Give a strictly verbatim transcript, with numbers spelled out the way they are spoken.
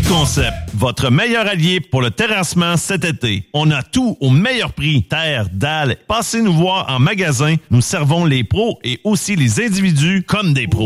Suite Concept, votre meilleur allié pour le terrassement cet été. On a tout au meilleur prix. Terre, dalles. Passez nous voir en magasin. Nous servons les pros et aussi les individus comme des pros.